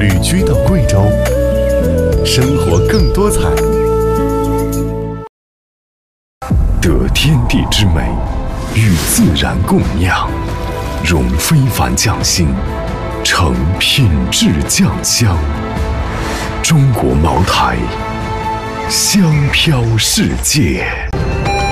旅居到贵州，生活更多彩。得天地之美，与自然共酿，融非凡匠心，成品质酱香。中国茅台，香飘世界。